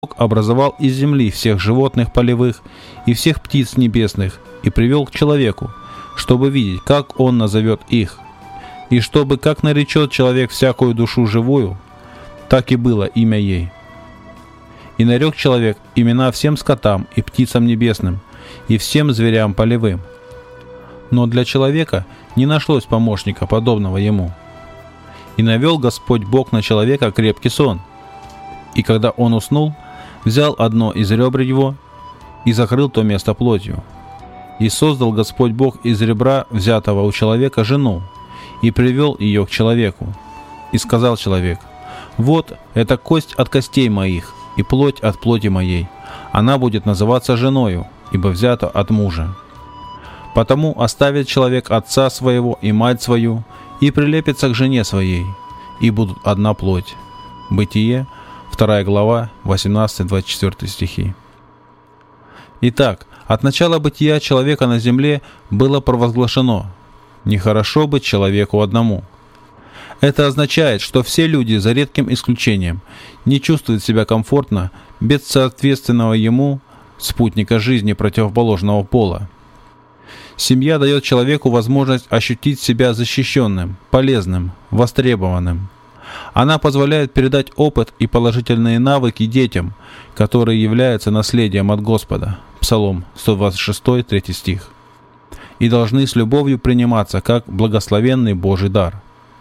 Бог образовал из земли всех животных полевых и всех птиц небесных и привел к человеку, чтобы видеть, как он назовет их, и чтобы, как наречет человек всякую душу живую, так и было имя ей. И нарек человек имена всем скотам и птицам небесным, и всем зверям полевым. Но для человека не нашлось помощника, подобного ему. И навел Господь Бог на человека крепкий сон. И когда он уснул, взял одно из ребер его и закрыл то место плотью. И создал Господь Бог из ребра, взятого у человека, жену, и привел ее к человеку. И сказал человек: «Вот это кость от костей моих и плоть от плоти моей. Она будет называться женою, ибо взята от мужа. Потому оставит человек отца своего и мать свою, и прилепится к жене своей, и будут одна плоть». Бытие, 2 глава, 18-24 стихи. Итак, от начала бытия человека на земле было провозглашено: «Нехорошо быть человеку одному». Это означает, что все люди, за редким исключением, не чувствуют себя комфортно без соответственного ему спутника жизни противоположного пола. Семья дает человеку возможность ощутить себя защищенным, полезным, востребованным. Она позволяет передать опыт и положительные навыки детям, которые являются наследием от Господа. Псалом 126, 3 стих. И должны с любовью приниматься как благословенный Божий дар.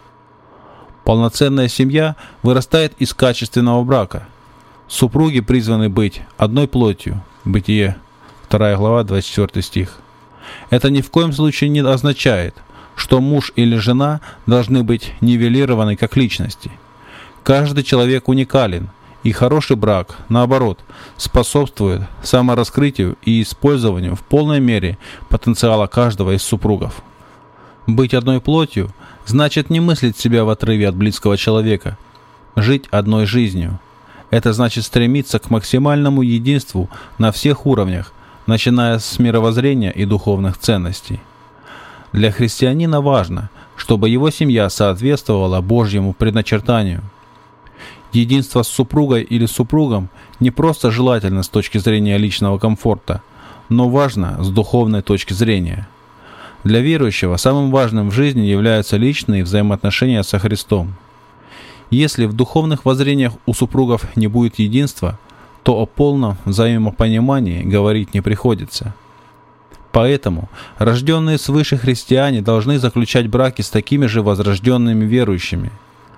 Полноценная семья вырастает из качественного брака. Супруги призваны быть одной плотью. Бытие, 2 глава, 24 стих. Это ни в коем случае не означает, что муж или жена должны быть нивелированы как личности. Каждый человек уникален, и хороший брак, наоборот, способствует самораскрытию и использованию в полной мере потенциала каждого из супругов. Быть одной плотью значит не мыслить себя в отрыве от близкого человека, жить одной жизнью. Это значит стремиться к максимальному единству на всех уровнях, начиная с мировоззрения и духовных ценностей. Для христианина важно, чтобы его семья соответствовала Божьему предначертанию. Единство с супругой или супругом не просто желательно с точки зрения личного комфорта, но важно с духовной точки зрения. Для верующего самым важным в жизни являются личные взаимоотношения со Христом. Если в духовных воззрениях у супругов не будет единства, то о полном взаимопонимании говорить не приходится. Поэтому рожденные свыше христиане должны заключать браки с такими же возрожденными верующими.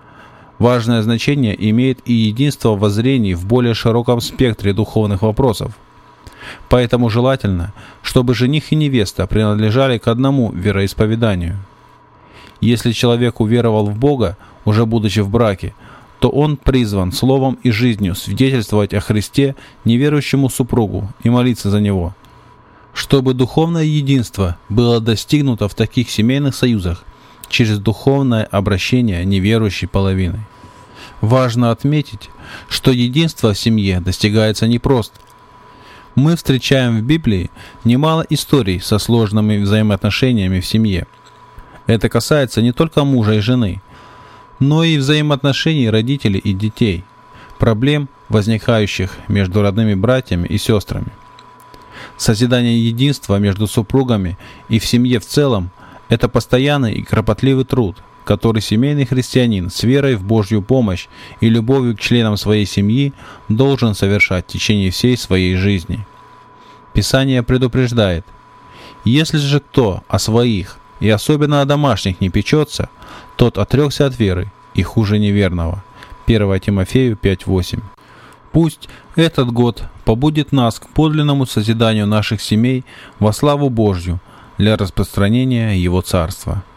Важное значение имеет и единство воззрений в более широком спектре духовных вопросов. Поэтому желательно, чтобы жених и невеста принадлежали к одному вероисповеданию. Если человек уверовал в Бога, уже будучи в браке, то он призван словом и жизнью свидетельствовать о Христе неверующему супругу и молиться за него. Чтобы духовное единство было достигнуто в таких семейных союзах через духовное обращение неверующей половины. Важно отметить, что единство в семье достигается непросто. Мы встречаем в Библии немало историй со сложными взаимоотношениями в семье. Это касается не только мужа и жены, но и взаимоотношений родителей и детей, проблем, возникающих между родными братьями и сестрами. Созидание единства между супругами и в семье в целом – это постоянный и кропотливый труд, который семейный христианин с верой в Божью помощь и любовью к членам своей семьи должен совершать в течение всей своей жизни. Писание предупреждает: «Если же кто о своих, и особенно о домашних, не печется, тот отрекся от веры и хуже неверного». 1 Тимофею 5:8. Пусть этот год побудет нас к подлинному созиданию наших семей во славу Божью для распространения Его Царства.